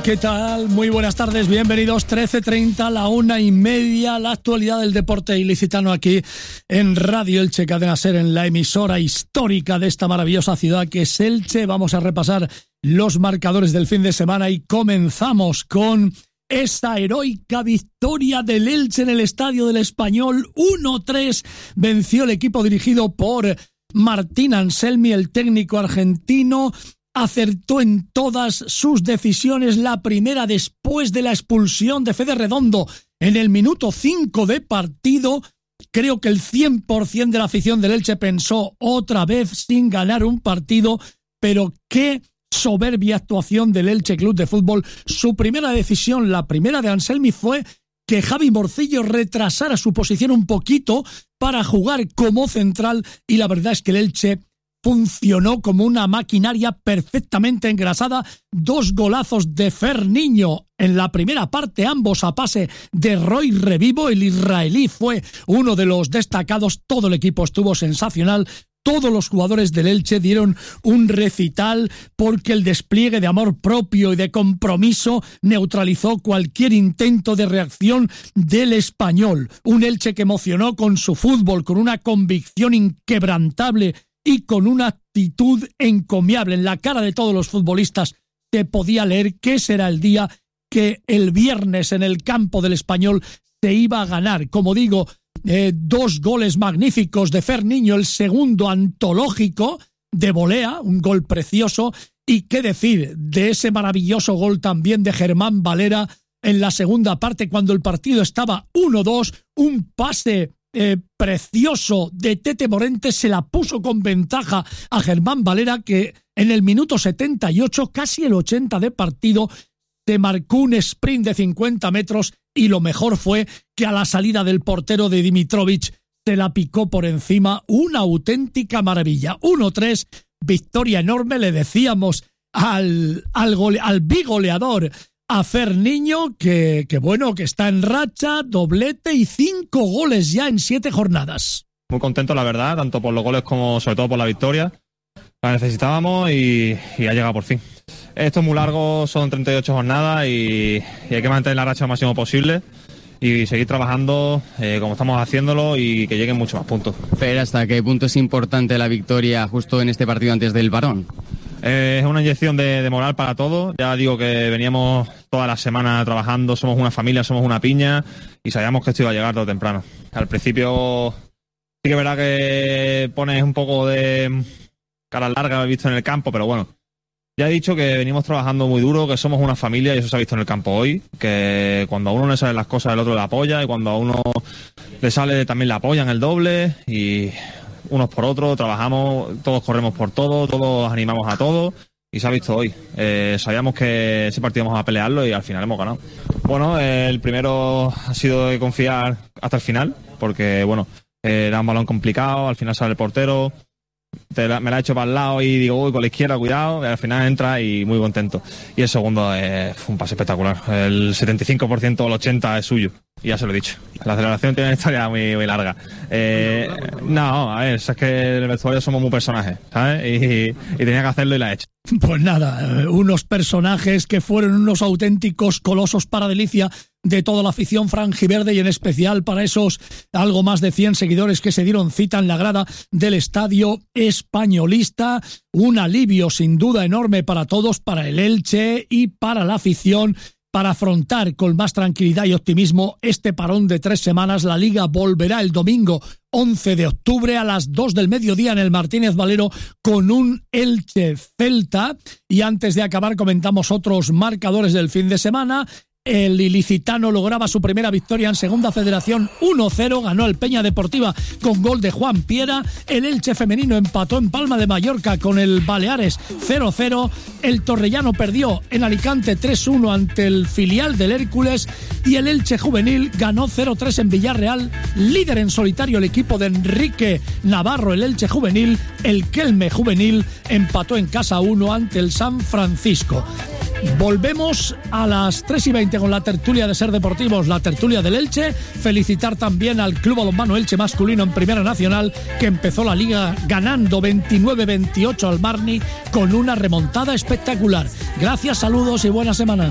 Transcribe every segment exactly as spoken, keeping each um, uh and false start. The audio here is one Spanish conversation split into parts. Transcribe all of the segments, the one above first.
Hola, ¿qué tal? Muy buenas tardes, bienvenidos. trece treinta, la una y media, la actualidad del deporte ilicitano aquí en Radio Elche Cadena Ser, en la emisora histórica de esta maravillosa ciudad que es Elche. Vamos a repasar los marcadores del fin de semana y comenzamos con esa heroica victoria del Elche en el Estadio del Español. uno tres venció el equipo dirigido por Martín Anselmi, el técnico argentino. Acertó en todas sus decisiones, la primera después de la expulsión de Fede Redondo en el minuto cinco de partido. Creo que el cien por ciento de la afición del Elche pensó otra vez sin ganar un partido, pero qué soberbia actuación del Elche Club de Fútbol. Su primera decisión, la primera de Anselmi, fue que Javi Morcillo retrasara su posición un poquito para jugar como central, y la verdad es que el Elche funcionó como una maquinaria perfectamente engrasada. Dos golazos de Ferniño en la primera parte, ambos a pase de Roy Revivo. El israelí fue uno de los destacados. Todo el equipo estuvo sensacional. Todos los jugadores del Elche dieron un recital porque el despliegue de amor propio y de compromiso neutralizó cualquier intento de reacción del Español. Un Elche que emocionó con su fútbol, con una convicción inquebrantable y con una actitud encomiable. En la cara de todos los futbolistas se podía leer que ese era el día, que el viernes en el campo del Español se iba a ganar. Como digo, eh, dos goles magníficos de Ferniño, el segundo antológico de volea, un gol precioso, y qué decir de ese maravilloso gol también de Germán Valera en la segunda parte cuando el partido estaba uno dos, un pase Eh, precioso de Tete Morente, se la puso con ventaja a Germán Valera, que en el minuto setenta y ocho, casi el ochenta de partido, se marcó un sprint de cincuenta metros, y lo mejor fue que a la salida del portero de Dimitrovic se la picó por encima. Una auténtica maravilla. uno tres, victoria enorme. Le decíamos al, al, gole, al bigoleador, a Ferniño, que, que bueno, que está en racha, doblete y cinco goles ya en siete jornadas. Muy contento, la verdad, tanto por los goles como sobre todo por la victoria. La necesitábamos y, y ha llegado por fin. Esto es muy largo, son treinta y ocho jornadas y, y hay que mantener la racha lo máximo posible y seguir trabajando eh, como estamos haciéndolo y que lleguen muchos más puntos. Pero ¿hasta qué punto es importante la victoria justo en este partido antes del Barón? Eh, es una inyección de, de moral para todos. Ya digo que veníamos toda la semana trabajando, somos una familia, somos una piña y sabíamos que esto iba a llegar todo temprano. Al principio sí que es verdad que pones un poco de cara larga, he visto en el campo, pero bueno, ya he dicho que venimos trabajando muy duro, que somos una familia y eso se ha visto en el campo hoy, que cuando a uno le salen las cosas el otro le apoya y cuando a uno le sale también le apoyan el doble y unos por otros, trabajamos, todos corremos por todo, todos animamos a todos y se ha visto hoy. Eh, sabíamos que ese partido íbamos a pelearlo y al final hemos ganado. Bueno, eh, el primero ha sido de confiar hasta el final, porque bueno, eh, era un balón complicado, al final sale el portero, te la, me la ha hecho para el lado y digo, uy, con la izquierda, cuidado, y al final entra y muy contento. Y el segundo eh, fue un pase espectacular, el setenta y cinco por ciento o el ochenta por ciento es suyo. Y ya se lo he dicho. La celebración tiene una historia muy, muy larga. Eh, no, a ver, es que en el vestuario somos muy personajes, ¿sabes? Y, y tenía que hacerlo y la he hecho. Pues nada, unos personajes que fueron unos auténticos colosos para delicia de toda la afición franjiverde y en especial para esos algo más de cien seguidores que se dieron cita en la grada del Estadio Españolista. Un alivio sin duda enorme para todos, para el Elche y para la afición, para afrontar con más tranquilidad y optimismo este parón de tres semanas. La Liga volverá el domingo once de octubre a las dos del mediodía en el Martínez Valero con un Elche Celta. Y antes de acabar comentamos otros marcadores del fin de semana. El ilicitano lograba su primera victoria en Segunda Federación, uno cero, ganó el Peña Deportiva con gol de Juan Piera. El Elche femenino empató en Palma de Mallorca con el Baleares cero cero. El Torrellano perdió en Alicante tres uno ante el filial del Hércules y el Elche juvenil ganó cero tres en Villarreal. Líder en solitario el equipo de Enrique Navarro, el Elche juvenil. El Kelme juvenil empató en casa uno ante el San Francisco. Volvemos a las tres y veinte con la tertulia de Ser Deportivos, la tertulia del Elche. Felicitar también al Club Balonmano Elche masculino en Primera Nacional, que empezó la liga ganando veintinueve veintiocho al Barni con una remontada espectacular. Gracias, saludos y buena semana.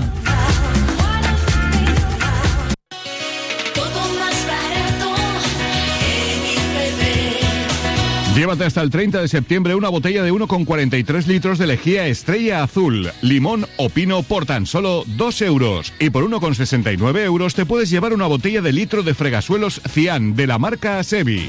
Llévate hasta el treinta de septiembre una botella de uno coma cuarenta y tres litros de lejía Estrella Azul, limón o pino por tan solo dos euros. Y por uno coma sesenta y nueve euros te puedes llevar una botella de litro de fregasuelos Cian de la marca Asevi.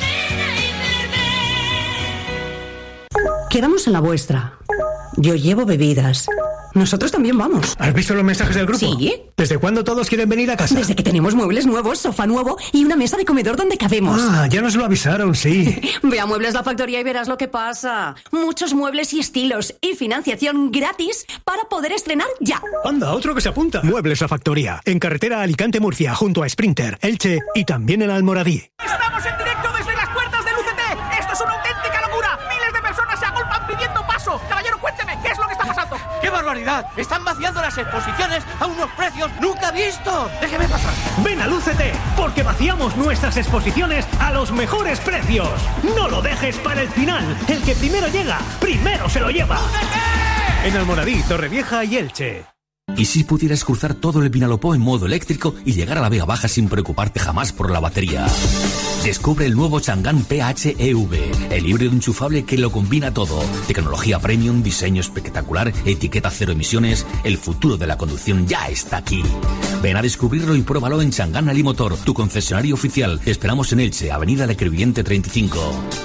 Quedamos en la vuestra. Yo llevo bebidas. Nosotros también vamos. ¿Has visto los mensajes del grupo? Sí. ¿Desde cuándo todos quieren venir a casa? Desde que tenemos muebles nuevos, sofá nuevo y una mesa de comedor donde cabemos. Ah, ya nos lo avisaron, sí. Ve a Muebles La Factoría y verás lo que pasa. Muchos muebles y estilos y financiación gratis para poder estrenar ya. Anda, otro que se apunta. Muebles La Factoría, en carretera Alicante-Murcia, junto a Sprinter, Elche y también en Almoradí. ¡Estamos en directo desde las puertas del U C T! ¡Esto es una auténtica locura! ¡Miles de personas se agolpan pidiendo paso! Caballero, cuénteme, ¿qué es lo que está pasando? ¡Qué barbaridad! Están vaciando las exposiciones a unos precios nunca vistos. Déjeme pasar. Ven al U C T, porque vaciamos nuestras exposiciones a los mejores precios. No lo dejes para el final. El que primero llega, primero se lo lleva. ¡U C T! En Almoradí, Torrevieja y Elche. ¿Y si pudieras cruzar todo el Vinalopó en modo eléctrico y llegar a la Vega Baja sin preocuparte jamás por la batería? Descubre el nuevo Chang'an P H E V, el híbrido enchufable que lo combina todo. Tecnología premium, diseño espectacular, etiqueta cero emisiones. El futuro de la conducción ya está aquí. Ven a descubrirlo y pruébalo en Chang'an Alimotor, tu concesionario oficial. Te esperamos en Elche, Avenida La Crevillente treinta y cinco.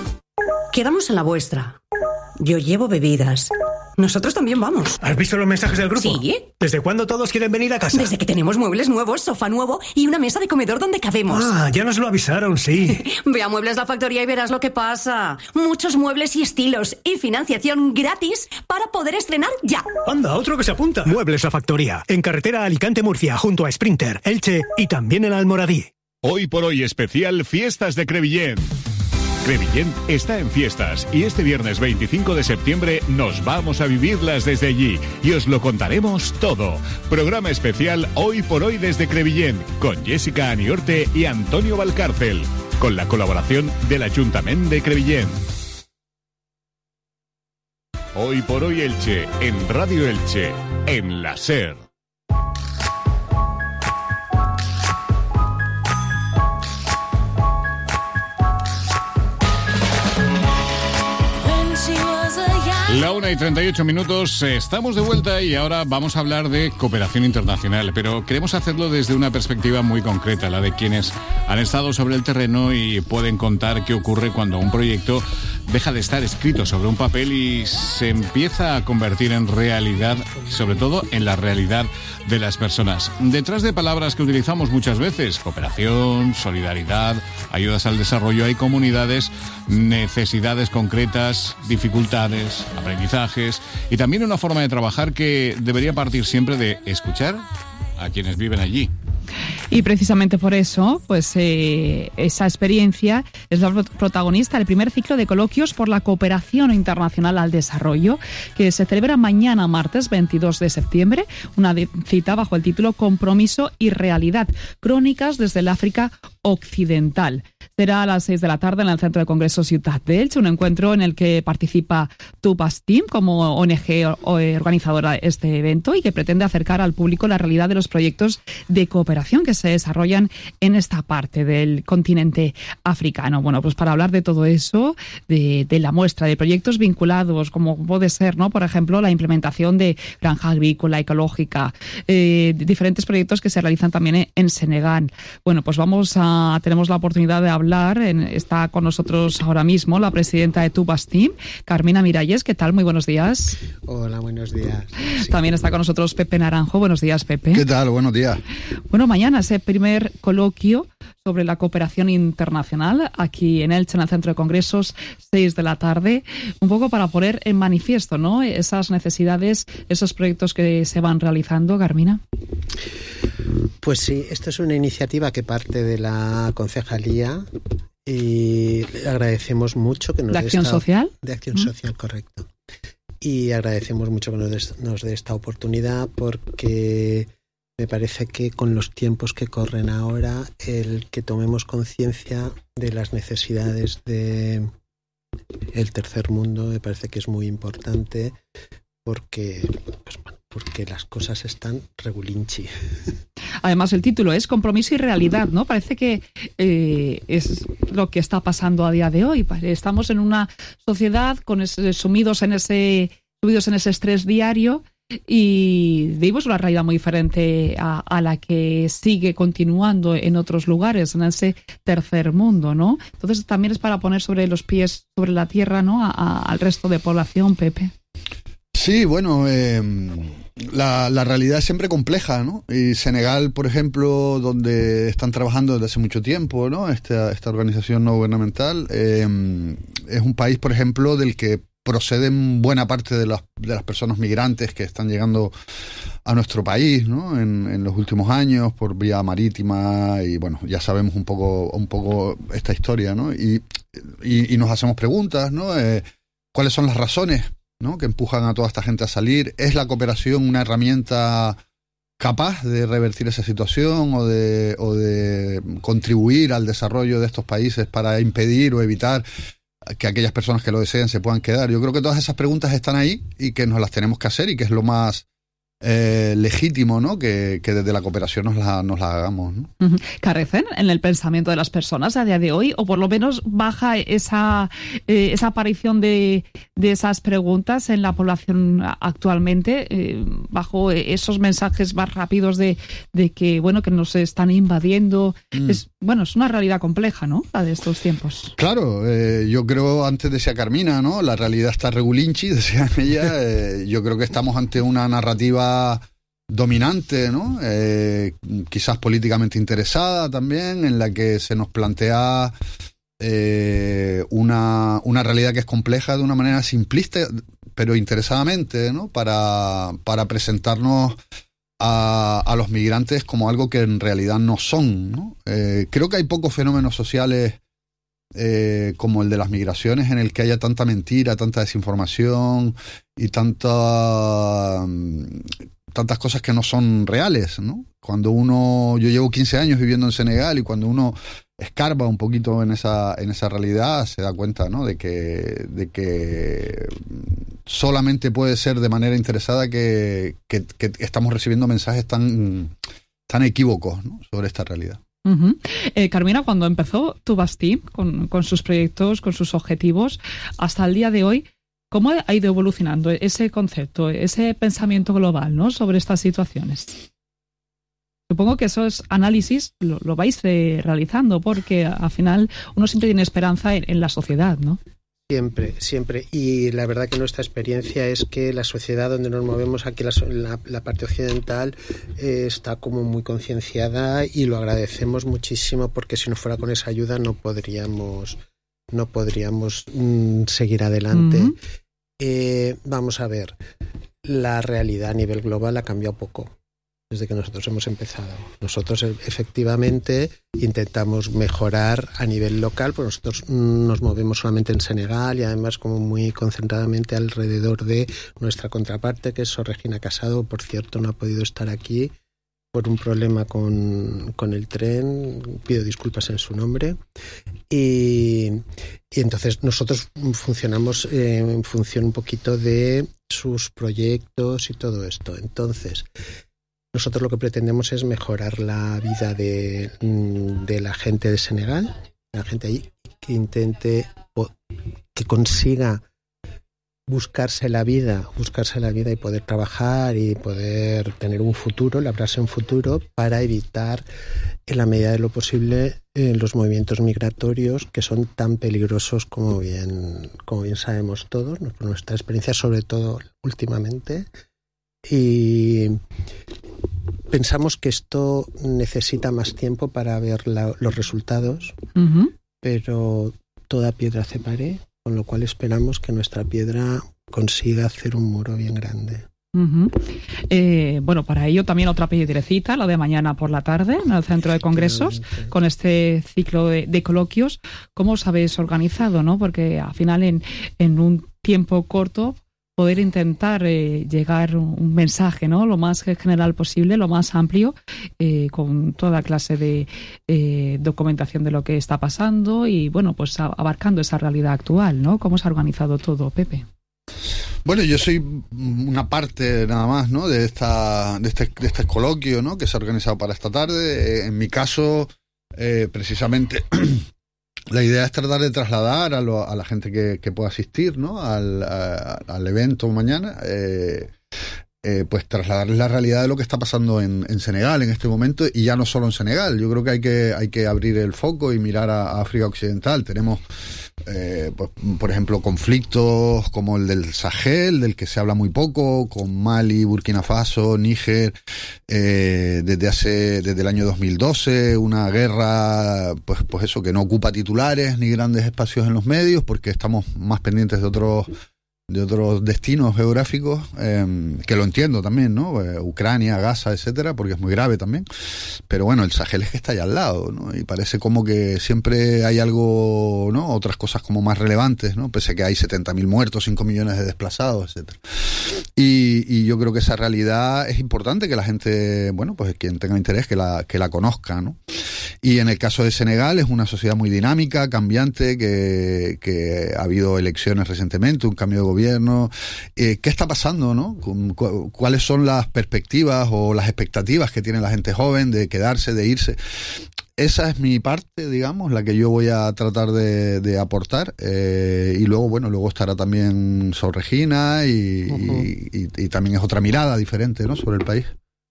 Quedamos en la vuestra. Yo llevo bebidas. Nosotros también vamos. ¿Has visto los mensajes del grupo? Sí. ¿Desde cuándo todos quieren venir a casa? Desde que tenemos muebles nuevos, sofá nuevo y una mesa de comedor donde cabemos. Ah, ya nos lo avisaron, sí. Ve a Muebles La Factoría y verás lo que pasa. Muchos muebles y estilos y financiación gratis para poder estrenar ya. Anda, otro que se apunta. Muebles La Factoría, en carretera Alicante-Murcia, junto a Sprinter, Elche y también en Almoradí. Hoy por hoy especial Fiestas de Crevillent. Crevillent está en fiestas y este viernes veinticinco de septiembre nos vamos a vivirlas desde allí y os lo contaremos todo. Programa especial Hoy por Hoy desde Crevillent con Jessica Aniorte y Antonio Valcárcel, con la colaboración del Ayuntamiento de Crevillent. Hoy por Hoy Elche, en Radio Elche, en la SER. La una y treinta y ocho minutos, estamos de vuelta y ahora vamos a hablar de cooperación internacional, pero queremos hacerlo desde una perspectiva muy concreta, la de quienes han estado sobre el terreno y pueden contar qué ocurre cuando un proyecto deja de estar escrito sobre un papel y se empieza a convertir en realidad, sobre todo en la realidad de las personas. Detrás de palabras que utilizamos muchas veces, cooperación, solidaridad, ayudas al desarrollo, hay comunidades, necesidades concretas, dificultades, aprendizajes y también una forma de trabajar que debería partir siempre de escuchar a quienes viven allí. Y precisamente por eso, pues eh, esa experiencia es la protagonista del primer ciclo de coloquios por la cooperación internacional al desarrollo, que se celebra mañana, martes veintidós de septiembre, una cita bajo el título Compromiso y Realidad, crónicas desde el África Occidental. Será a las seis de la tarde en el Centro de Congresos Ciudad de Elche, un encuentro en el que participa Tupas Team como O N G organizadora de este evento y que pretende acercar al público la realidad de los proyectos de cooperación que se desarrollan en esta parte del continente africano. Bueno, pues para hablar de todo eso, de, de la muestra de proyectos vinculados, como puede ser, ¿no? Por ejemplo, la implementación de granja agrícola, ecológica, eh, diferentes proyectos que se realizan también en, en Senegal. Bueno, pues vamos a, tenemos la oportunidad de hablar, en, está con nosotros ahora mismo la presidenta de Tupas Team, Carmina Miralles. ¿Qué tal? Muy buenos días. Hola, buenos días. Sí. También está con nosotros Pepe Naranjo. Buenos días, Pepe. ¿Qué tal? Buenos días. Bueno, mañana ese primer coloquio sobre la cooperación internacional aquí en Elche, en el Centro de Congresos, seis de la tarde, un poco para poner en manifiesto, ¿no?, esas necesidades, esos proyectos que se van realizando. Carmina. Pues sí, esta es una iniciativa que parte de la concejalía y le agradecemos mucho que nos ¿De Acción esta... Social? De Acción ¿Mm? Social, correcto. y agradecemos mucho que nos des, nos dé esta oportunidad, porque me parece que con los tiempos que corren ahora, el que tomemos conciencia de las necesidades de el tercer mundo me parece que es muy importante, porque pues, bueno, porque las cosas están regulinchi. Además, el título es Compromiso y Realidad, ¿no? Parece que eh, es lo que está pasando a día de hoy. Estamos en una sociedad con ese, sumidos en ese sumidos en ese estrés diario, y vivimos una realidad muy diferente a, a la que sigue continuando en otros lugares, en ese tercer mundo, ¿no? Entonces también es para poner sobre los pies, sobre la tierra, ¿no? A, a, al resto de población, Pepe. Sí, bueno, eh, la, la realidad es siempre compleja, ¿no? Y Senegal, por ejemplo, donde están trabajando desde hace mucho tiempo, ¿no? Esta, esta organización no gubernamental, eh, es un país, por ejemplo, del que proceden buena parte de las, de las personas migrantes que están llegando a nuestro país, ¿no? En, en los últimos años, por vía marítima, y bueno, ya sabemos un poco, un poco esta historia, ¿no? Y, y, y nos hacemos preguntas, ¿no? Eh, ¿Cuáles son las razones, ¿no? que empujan a toda esta gente a salir? ¿Es la cooperación una herramienta capaz de revertir esa situación o de, o de contribuir al desarrollo de estos países para impedir o evitar que aquellas personas que lo deseen se puedan quedar? Yo creo que todas esas preguntas están ahí y que nos las tenemos que hacer, y que es lo más eh, legítimo, ¿no? Que, que desde la cooperación nos la, nos la hagamos, ¿no? Uh-huh. ¿Carecen en el pensamiento de las personas a día de hoy? ¿O por lo menos baja esa, eh, esa aparición de, de esas preguntas en la población actualmente, eh, bajo esos mensajes más rápidos de, de que, bueno, que nos están invadiendo? Mm. Es, bueno, es una realidad compleja, ¿no? La de estos tiempos. Claro, eh, yo creo, antes decía Carmina, ¿no? La realidad está regulinchi, decía ella. Eh, yo creo que estamos ante una narrativa dominante, ¿no? Eh, quizás políticamente interesada también, en la que se nos plantea eh, una, una realidad que es compleja de una manera simplista, pero interesadamente, ¿no? Para, para presentarnos a, a los migrantes como algo que en realidad no son, ¿no? Eh, creo que hay pocos fenómenos sociales Eh, como el de las migraciones, en el que haya tanta mentira, tanta desinformación y tanta, tantas cosas que no son reales, ¿no? Cuando uno, yo llevo quince años viviendo en Senegal, y cuando uno escarba un poquito en esa, en esa realidad, se da cuenta, ¿no? de que, de que solamente puede ser de manera interesada que, que, que estamos recibiendo mensajes tan, tan equívocos, ¿no? sobre esta realidad. Uh-huh. Eh, Carmina, cuando empezó Tubasti con, con sus proyectos, con sus objetivos, hasta el día de hoy, ¿cómo ha ido evolucionando ese concepto, ese pensamiento global, ¿no? sobre estas situaciones? Supongo que esos análisis lo, lo vais eh, realizando, porque al final uno siempre tiene esperanza en, en la sociedad, ¿no? Siempre, siempre. Y la verdad que nuestra experiencia es que la sociedad donde nos movemos, aquí la, la, la parte occidental, eh, está como muy concienciada, y lo agradecemos muchísimo, porque si no fuera con esa ayuda no podríamos, no podríamos mm, seguir adelante. Uh-huh. Eh, vamos a ver, la realidad a nivel global ha cambiado poco desde que nosotros hemos empezado. Nosotros efectivamente intentamos mejorar a nivel local, porque nosotros nos movemos solamente en Senegal, y además como muy concentradamente alrededor de nuestra contraparte, que es Sor Regina Casado. Por cierto, no ha podido estar aquí por un problema con, con el tren, pido disculpas en su nombre. Y, y entonces nosotros funcionamos eh, en función un poquito de sus proyectos y todo esto. Entonces, nosotros lo que pretendemos es mejorar la vida de, de la gente de Senegal, la gente ahí, que intente, que consiga buscarse la vida, buscarse la vida y poder trabajar y poder tener un futuro, labrarse un futuro, para evitar, en la medida de lo posible, eh, los movimientos migratorios, que son tan peligrosos como bien, como bien sabemos todos, ¿no? Por nuestra experiencia, sobre todo últimamente. Y pensamos que esto necesita más tiempo para ver la, los resultados, uh-huh. pero toda piedra hace pared, con lo cual esperamos que nuestra piedra consiga hacer un muro bien grande. Uh-huh. Eh, bueno, para ello también otra piedrecita, la de mañana por la tarde, en el Centro de Congresos, con este ciclo de, de coloquios. ¿Cómo os habéis organizado, no? Porque al final en, en un tiempo corto, poder intentar eh, llegar un mensaje, ¿no? Lo más general posible, lo más amplio, eh, con toda clase de eh, documentación de lo que está pasando y, bueno, pues abarcando esa realidad actual, ¿no? ¿Cómo se ha organizado todo, Pepe? Bueno, yo soy una parte nada más, ¿no? De esta, de este, de este coloquio, ¿no? Que se ha organizado para esta tarde. En mi caso, eh, precisamente, la idea es tratar de trasladar a, lo, a la gente que, que pueda asistir, ¿no? Al, a, al evento mañana. Eh, Eh, pues trasladarles la realidad de lo que está pasando en, en Senegal en este momento, y ya no solo en Senegal. Yo creo que hay que hay que abrir el foco y mirar a, a África Occidental. Tenemos, eh, pues, por ejemplo, conflictos como el del Sahel, del que se habla muy poco, con Mali, Burkina Faso, Níger, eh, desde hace desde el año dos mil doce, una guerra, pues, pues eso, que no ocupa titulares ni grandes espacios en los medios, porque estamos más pendientes de otros de otros destinos geográficos, eh, que lo entiendo también, ¿no? Eh, Ucrania, Gaza, etcétera, porque es muy grave también. Pero bueno, el Sahel es que está allá al lado, ¿no? Y parece como que siempre hay algo, ¿no? Otras cosas como más relevantes, ¿no? Pese a que hay setenta mil muertos, cinco millones de desplazados, etcétera. Y, y yo creo que esa realidad es importante que la gente, bueno, pues quien tenga interés, que la, que la conozca, ¿no? Y en el caso de Senegal es una sociedad muy dinámica, cambiante, que, que ha habido elecciones recientemente, un cambio de gobierno. Eh, ¿Qué está pasando, no? ¿Cuáles son las perspectivas o las expectativas que tiene la gente joven de quedarse, de irse? Esa es mi parte, digamos, la que yo voy a tratar de, de aportar. Eh, y luego, bueno, luego estará también Sor Regina y, uh-huh. y, y, y también es otra mirada diferente, ¿no? Sobre el país.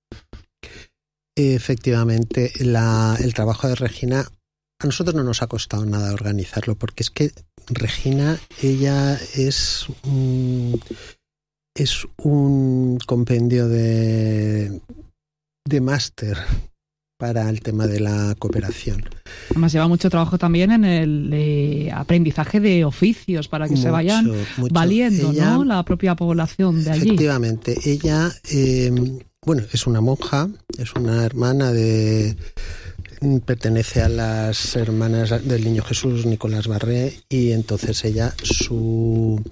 Efectivamente, la, el trabajo de Regina a nosotros no nos ha costado nada organizarlo, porque es que Regina, ella es un, es un compendio de, de máster para el tema de la cooperación. Además lleva mucho trabajo también en el eh, aprendizaje de oficios para que mucho, se vayan mucho. valiendo, ella, ¿no? La propia población de allí. Efectivamente, ella... Eh, Bueno, es una monja, es una hermana de... pertenece a las hermanas del Niño Jesús, Nicolás Barré, y entonces ella, su...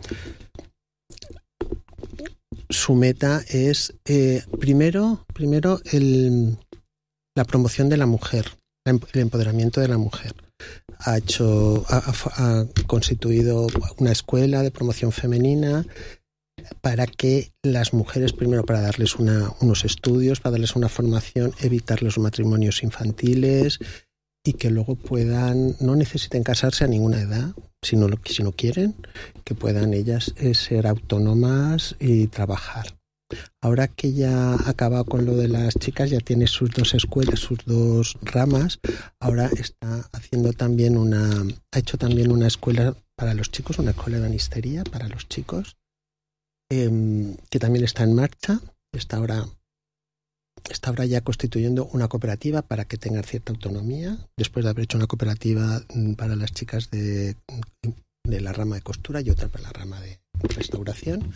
su meta es, eh, primero, primero el, la promoción de la mujer, el empoderamiento de la mujer. Ha hecho, ha, ha constituido una escuela de promoción femenina para que las mujeres, primero para darles una, unos estudios, para darles una formación, evitar los matrimonios infantiles y que luego puedan, no necesiten casarse a ninguna edad, si no, si no quieren, que puedan ellas eh, ser autónomas y trabajar. Ahora que ya ha acabado con lo de las chicas, ya tiene sus dos escuelas, sus dos ramas, ahora está haciendo también una, ha hecho también una escuela para los chicos, una escuela de banistería para los chicos, Eh, que también está en marcha, está ahora, está ahora ya constituyendo una cooperativa para que tengan cierta autonomía, después de haber hecho una cooperativa para las chicas de, de la rama de costura y otra para la rama de restauración.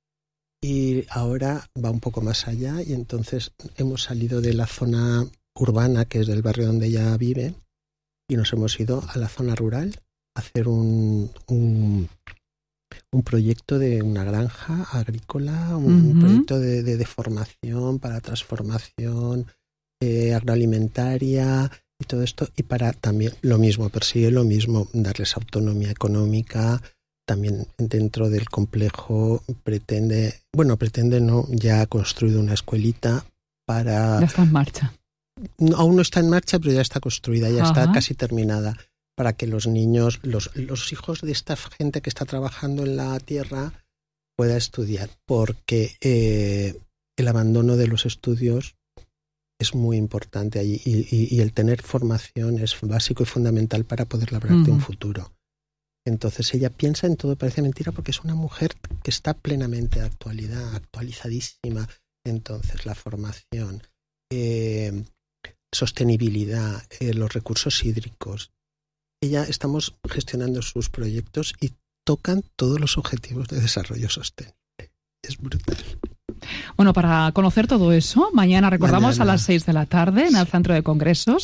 Y ahora va un poco más allá y entonces hemos salido de la zona urbana, que es del barrio donde ella vive, y nos hemos ido a la zona rural a hacer un... un un proyecto de una granja agrícola, un uh-huh. proyecto de, de, de formación para transformación eh, agroalimentaria y todo esto, y para también lo mismo, persigue lo mismo, darles autonomía económica. También dentro del complejo pretende, bueno, pretende no, ya ha construido una escuelita para... Ya está en marcha. No, aún no está en marcha, pero ya está construida, ya Ajá. está casi terminada, para que los niños, los, los hijos de esta gente que está trabajando en la tierra pueda estudiar, porque eh, el abandono de los estudios es muy importante allí y, y, y el tener formación es básico y fundamental para poder labrarte uh-huh. un futuro. Entonces ella piensa en todo, parece mentira, porque es una mujer que está plenamente de actualidad, actualizadísima. Entonces la formación, eh, sostenibilidad, eh, los recursos hídricos. Ella estamos gestionando sus proyectos y tocan todos los objetivos de desarrollo sostenible. Es brutal. Bueno, para conocer todo eso, mañana recordamos mañana. a las seis de la tarde en el Centro de Congresos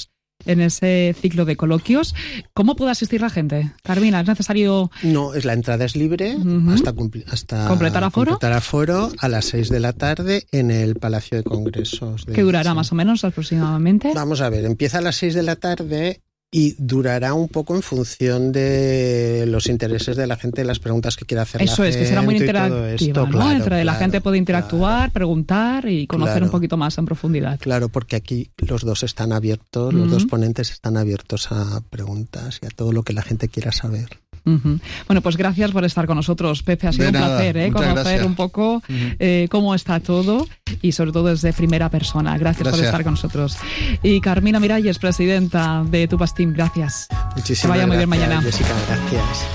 en ese ciclo de coloquios. ¿Cómo puede asistir la gente? Carmina, ¿es necesario...? No, es la entrada es libre uh-huh. hasta, hasta completar aforo. completar aforo a las seis de la tarde en el Palacio de Congresos. De ¿Qué durará sí. más o menos aproximadamente? Vamos a ver, empieza a las seis de la tarde y durará un poco en función de los intereses de la gente, las preguntas que quiera hacer Eso la es, gente. Que será muy interactiva, esto, ¿no? claro, Entre claro, la gente puede interactuar, claro, preguntar y conocer claro, un poquito más en profundidad. Claro, porque aquí los dos están abiertos, uh-huh. los dos ponentes están abiertos a preguntas y a todo lo que la gente quiera saber. Uh-huh. Bueno, pues gracias por estar con nosotros, Pepe. Ha sido de un nada, placer ¿eh? conocer gracias. un poco uh-huh. eh, cómo está todo y sobre todo desde primera persona. Gracias, gracias por estar con nosotros. Y Carmina Miralles, presidenta de Tupastim, gracias. Muchísimas que vaya gracias, muy bien mañana. Jessica, gracias.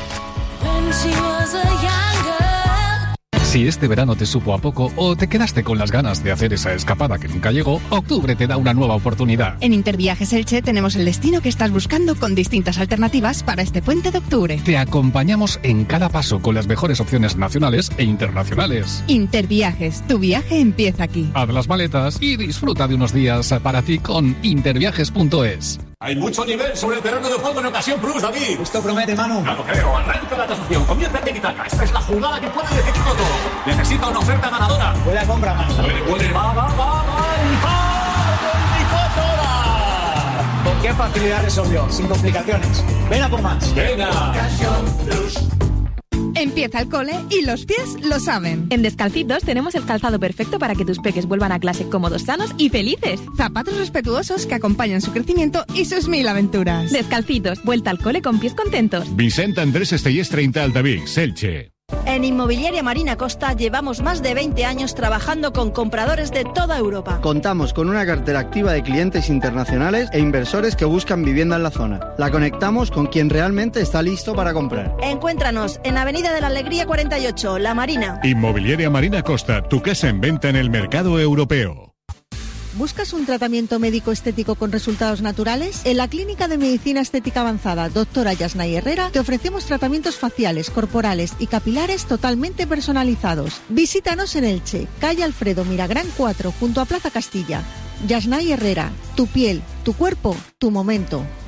Si este verano te supo a poco o te quedaste con las ganas de hacer esa escapada que nunca llegó, octubre te da una nueva oportunidad. En Interviajes Elche tenemos el destino que estás buscando con distintas alternativas para este puente de octubre. Te acompañamos en cada paso con las mejores opciones nacionales e internacionales. Interviajes, tu viaje empieza aquí. Haz las maletas y disfruta de unos días para ti con interviajes punto es. Hay mucho nivel sobre el terreno de juego en Ocasión Plus, David. Esto promete, Manu. No lo creo. Arranca la tasación. Comienza el tiki-taka. Esta es la jugada que puede decidir todo. Necesita una oferta ganadora. Buena compra, Manu. Puede, puede. Va, va, va, va. ¡veinticuatro horas! ¿Con qué facilidad resolvió? Sin complicaciones. Ven a por más. Venga. Ocasión Plus. Empieza el cole y los pies lo saben. En Descalcitos tenemos el calzado perfecto para que tus peques vuelvan a clase cómodos, sanos y felices. Zapatos respetuosos que acompañan su crecimiento y sus mil aventuras. Descalcitos, vuelta al cole con pies contentos. Vicente Andrés Estellés treinta Altavix, Elche. En Inmobiliaria Marina Costa llevamos más de veinte años trabajando con compradores de toda Europa. Contamos con una cartera activa de clientes internacionales e inversores que buscan vivienda en la zona. La conectamos con quien realmente está listo para comprar. Encuéntranos en Avenida de la Alegría cuarenta y ocho, La Marina. Inmobiliaria Marina Costa, tu casa en venta en el mercado europeo. ¿Buscas un tratamiento médico estético con resultados naturales? En la Clínica de Medicina Estética Avanzada Doctora Yasnay Herrera te ofrecemos tratamientos faciales, corporales y capilares totalmente personalizados. Visítanos en Elche, calle Alfredo Miragrán cuatro, junto a Plaza Castilla. Yasnay Herrera, tu piel, tu cuerpo, tu momento.